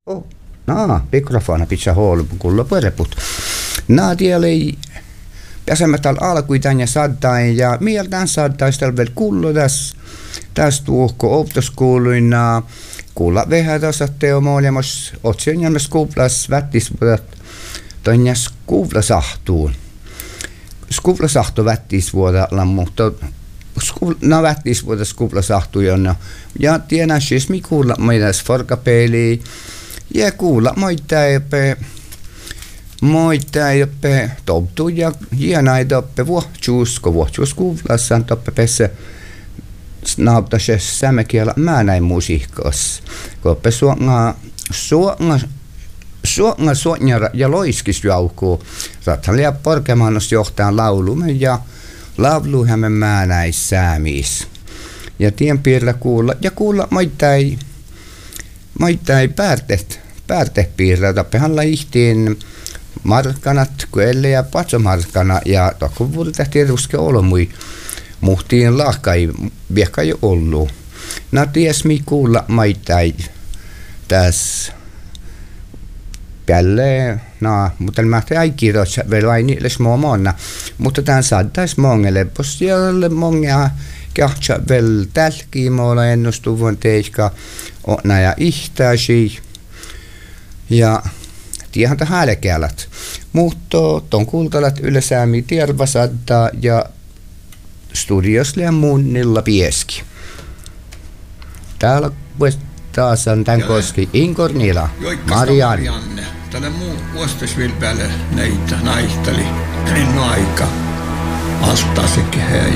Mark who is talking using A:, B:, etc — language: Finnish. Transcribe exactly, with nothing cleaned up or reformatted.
A: Oh, no, mikrofona pitää huolella, kun loppureput. Nää tiellä ei pääsemme täällä alkuun tänne saattain ja mieltään saattais täällä vielä kuulla tässä tästä tuohko optoskouluina kuulla vähän tässä teomoilemos otsin ja myös kuulas vättisvuodat toinen skuulla sahtuun. Skuulla sahtu vättisvuodalla, mutta no vättisvuoda skuulla sahtu jonna. Ja tiedän siis mi kuulla meidän forkapeiliä ja kuulla moita epe moita epe toptu ja hienai toppe vuohtsuusko vuohtsuuskuullassa toppe pesse snaapta se sämekielä mä näin musiikkas. Koppe suonga suonga suonga suonja ja loiskis jaukuu. Rathan liian porkemannos johtajan laulumme ja lauluhämme mä näin säämis. Ja tien piirillä kuulla ja kuulla moita ei moita ei päärtet päärtet piirillä tappehan laihtiin markkanat kuelle ja patsomarkkana ja tokko vuotettiin ruske olomui. Muhtiin lahkai viekka jo ollut. No ties mi kuulla maitai tässä päälle, no, mutta mä te ei kirjoittaa vielä vain niille småmonna. Mutta tämän saattais mongelle, pos siellä mongia kähtsä vielä tälkiimoilla ennustuvun teikka onna ja ihtäisi. Ja tiehän tähän hälkeälät. Mutta ton kuultalat ylesäämi tiervasadda ja studios ja muunilla pieski. Täällä taas on tämän koski Inkornila, Marianne.
B: Tällä muu vuostasvil päälle näitä naihteli. En aika astaa se kehä